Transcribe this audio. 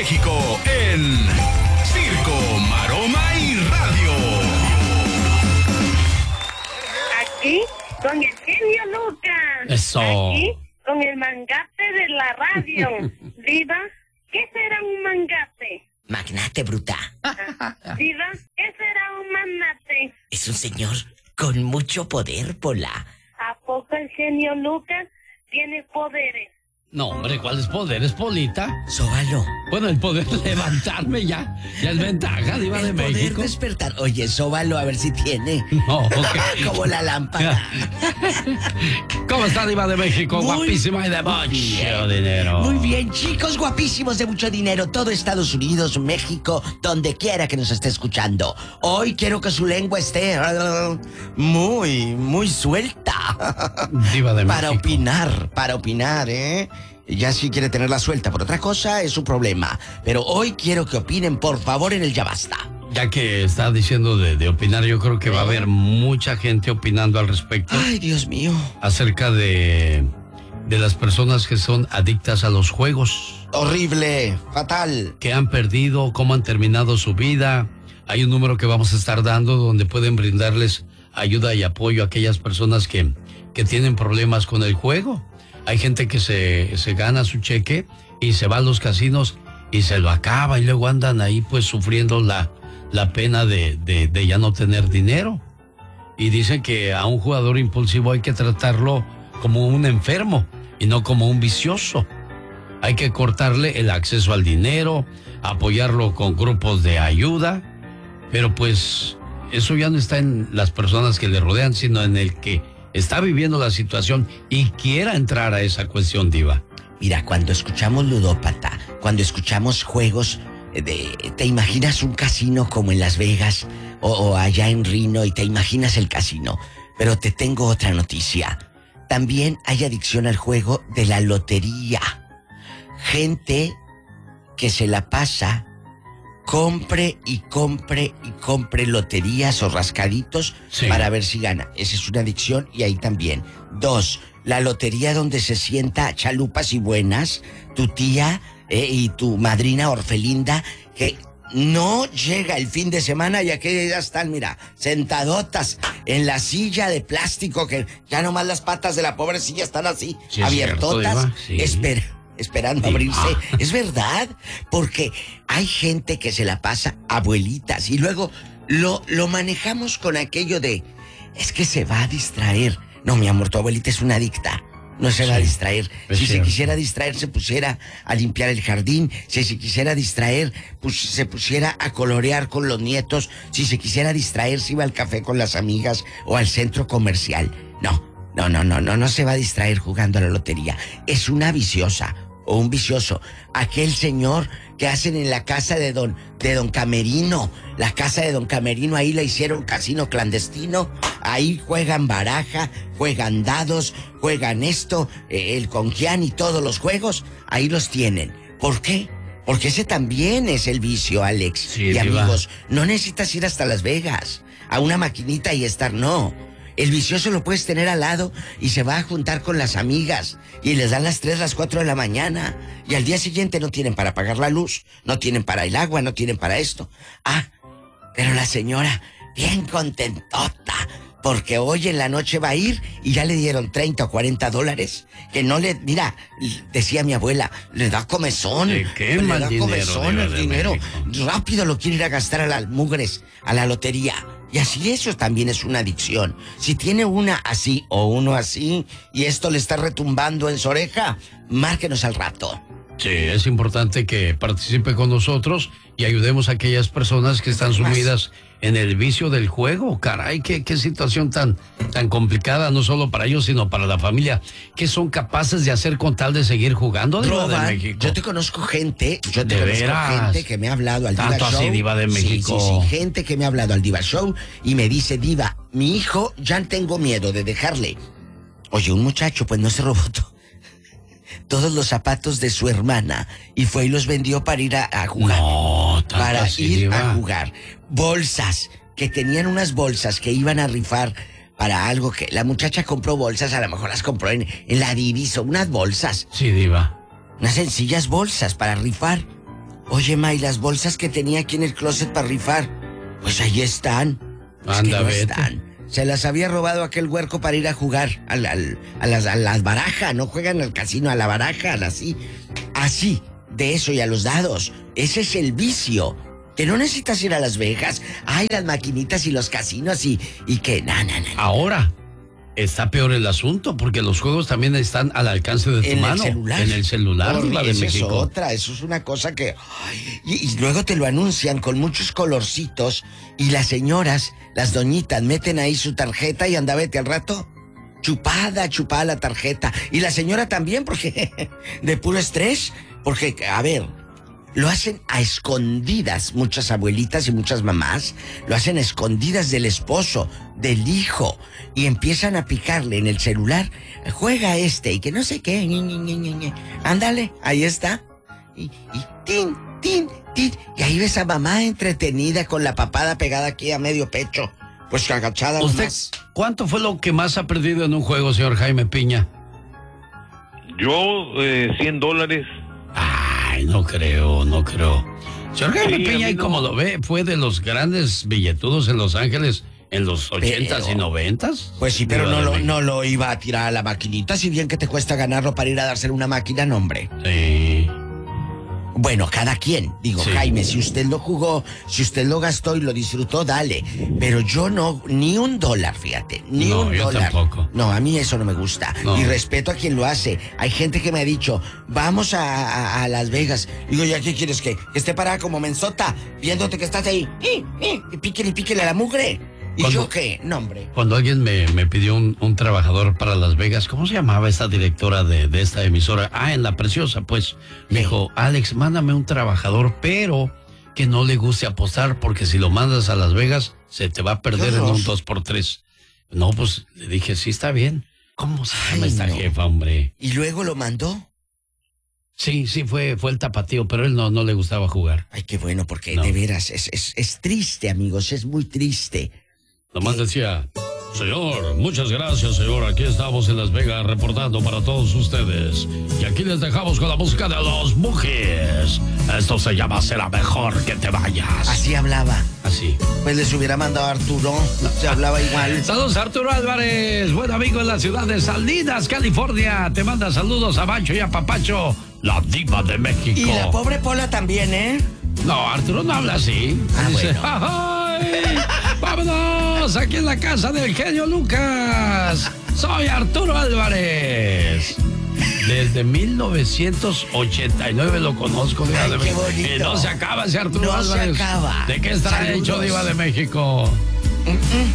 México en Circo, Maroma y Radio. Aquí con el genio Lucas. Eso. Aquí con el mangate de la radio. Diva, ¿qué será un mangate? Magnate, bruta. Diva, ¿qué será un manate? Es un señor con mucho poder, Pola. ¿A poco el genio Lucas tiene poderes? No, hombre, ¿cuál es poder? ¿Es Polita? Sóbalo. Bueno, el poder levantarme ya es ventaja, Diva de El poder México. despertar. Oye, sóbalo a ver si tiene. No, ok. Como la lámpara. ¿Cómo está, Diva de México? Muy Guapísima y de mucho dinero. Muy bien, chicos, guapísimos de mucho dinero. Todo Estados Unidos, México, donde quiera que nos esté escuchando. Hoy quiero que su lengua esté muy suelta. Diva de México. Para opinar, ¿eh? Ya si quiere tenerla suelta por otra cosa, es su problema. Pero hoy quiero que opinen, por favor, en el Ya Basta. Ya que está diciendo de opinar, yo creo que va a haber mucha gente opinando al respecto. Ay, Dios mío. Acerca de las personas que son adictas a los juegos. Horrible, fatal. Que han perdido, cómo han terminado su vida. Hay un número que vamos a estar dando donde pueden brindarles ayuda y apoyo a aquellas personas que tienen problemas con el juego. Hay gente que se gana su cheque y se va a los casinos y se lo acaba y luego andan ahí pues sufriendo la pena de ya no tener dinero. Y dicen que a un jugador impulsivo hay que tratarlo como un enfermo y no como un vicioso. Hay que cortarle el acceso al dinero, apoyarlo con grupos de ayuda, pero pues eso ya no está en las personas que le rodean, sino en el que está viviendo la situación y quiera entrar a esa cuestión, Diva. Mira, cuando escuchamos ludópata, cuando escuchamos juegos, te imaginas un casino como en Las Vegas o allá en Reno y te imaginas el casino. Pero te tengo otra noticia. También hay adicción al juego de la lotería. Gente que se la pasa compre y compre loterías o rascaditos para ver si gana. Esa es una adicción y ahí también. 2, la lotería donde se sienta chalupas y buenas, tu tía y tu madrina Orfelinda, que no llega el fin de semana y aquí ya están, mira, sentadotas en la silla de plástico, que ya nomás las patas de la pobre silla están así, sí, abiertotas, cierto, esperando abrirse. Es verdad, porque hay gente que se la pasa abuelitas y luego lo manejamos con aquello de, es que se va a distraer. No, mi amor, tu abuelita es una adicta. No se va a distraer. Si se quisiera distraer, se pusiera a limpiar el jardín. Si se quisiera distraer, pues se pusiera a colorear con los nietos. Si se quisiera distraer, se iba al café con las amigas o al centro comercial. No se va a distraer jugando a la lotería. Es una viciosa o un vicioso. Aquel señor que hacen en la casa de don Camerino. La casa de don Camerino, ahí la hicieron casino clandestino. Ahí juegan baraja, juegan dados, juegan esto, el conquián y todos los juegos. Ahí los tienen. ¿Por qué? Porque ese también es el vicio, Alex. Sí, y Diva. amigos, no necesitas ir hasta Las Vegas a una maquinita y estar, no. El vicioso lo puedes tener al lado y se va a juntar con las amigas y les dan las 3, las 4 de la mañana y al día siguiente no tienen para pagar la luz, no tienen para el agua, no tienen para esto. Ah, pero la señora bien contentota porque hoy en la noche va a ir y ya le dieron 30 o 40 dólares que no le, mira, decía mi abuela, le da comezón. Le quema le da el dinero, comezón Diva el de dinero. México. Rápido lo quiere ir a gastar a las mugres, a la lotería. Y así eso también es una adicción. Si tiene una así o uno así y esto le está retumbando en su oreja, márquenos al rato. Sí, es importante que participe con nosotros y ayudemos a aquellas personas que están sumidas en el vicio del juego. Caray, qué situación tan complicada, no solo para ellos, sino para la familia. ¿Qué son capaces de hacer con tal de seguir jugando, Diva de México? Yo te conozco gente, veras? gente que me ha hablado al Diva Tanto Show. así, Diva de México. Sí, gente que me ha hablado al Diva Show y me dice, Diva, mi hijo ya tengo miedo de dejarle. Oye, un muchacho pues no se robó todos los zapatos de su hermana y fue y los vendió para ir a jugar. No, tanto para así, ir Diva. a jugar. Bolsas, que tenían unas bolsas que iban a rifar para algo que la muchacha compró bolsas, a lo mejor las compró en la Diviso, unas bolsas, Sí, Diva. unas sencillas bolsas para rifar. Oye, Ma, ¿y las bolsas que tenía aquí en el closet para rifar? Pues ahí están. Anda, vete. Están. Se las había robado aquel huerco para ir a jugar a las barajas. No juegan al casino, a la baraja, así. Así, de eso y a los dados. Ese es el vicio. Que no necesitas ir a Las Vegas. Ay, las maquinitas y los casinos y que... No. Ahora está peor el asunto porque los juegos también están al alcance de tu mano. En el celular, la de esa México. Es otra, eso es una cosa que... Ay, y luego te lo anuncian con muchos colorcitos y las señoras, las doñitas, meten ahí su tarjeta y anda, vete al rato. Chupada la tarjeta. Y la señora también, porque de puro estrés. Porque, a ver, lo hacen a escondidas muchas abuelitas y muchas mamás. Lo hacen a escondidas del esposo, del hijo. Y empiezan a picarle en el celular. Juega y que no sé qué. Ándale, ahí está. Y tin. Y ahí ves a mamá entretenida con la papada pegada aquí a medio pecho. Pues agachada. ¿Usted nomás. cuánto fue lo que más ha perdido en un juego, señor Jaime Piña? Yo, $100. Ay, no creo. Señor Jaime Piña, y como lo ve, fue de los grandes billetudos en Los Ángeles en los 80s y 90s. Pues sí, pero no lo iba a tirar a la maquinita, si bien que te cuesta ganarlo para ir a dárselo una máquina, no, hombre. Sí. Bueno, cada quien. Digo, Sí. Jaime, si usted lo jugó, si usted lo gastó y lo disfrutó, dale. Pero yo no, ni $1, fíjate, ni No, $1. yo tampoco. No, a mí eso no me gusta. No. Y respeto a quien lo hace. Hay gente que me ha dicho, vamos a Las Vegas. Digo, ¿ya qué quieres que esté parada como mensota, viéndote que estás ahí? Y píquele a la mugre. ¿Y Cuando- yo qué? No, hombre. Cuando alguien me pidió un trabajador para Las Vegas, ¿cómo se llamaba esta directora de esta emisora? En La Preciosa, pues. Me dijo, Alex, mándame un trabajador, pero que no le guste apostar, porque si lo mandas a Las Vegas, se te va a perder en un 2x3. No, pues le dije, sí, está bien. ¿Cómo se llama esta jefa, hombre? ¿Y luego lo mandó? Sí, fue el tapatío, pero él no le gustaba jugar. Ay, qué bueno, porque No. de veras es triste, amigos, es muy triste. Nomás decía, señor, muchas gracias, señor. Aquí estamos en Las Vegas reportando para todos ustedes. Y aquí les dejamos con la música de los Bugis. Esto se llama Será Mejor que Te Vayas. Así hablaba. Así. Pues les hubiera mandado a Arturo, se hablaba igual. Saludos, Arturo Álvarez, buen amigo en la ciudad de Salinas, California. Te manda saludos a Bancho y a Papacho, la diva de México. Y la pobre Pola también, ¿eh? No, Arturo no habla así. Dice, bueno. ¡ay! ¡Vámonos! Aquí en la casa del genio Lucas. Soy Arturo Álvarez. Desde 1989 lo conozco, Diva Ay, de qué México. bonito. Y no se acaba ese Arturo No se Álvarez. acaba. ¿De qué estará Saludos. hecho, Diva de México?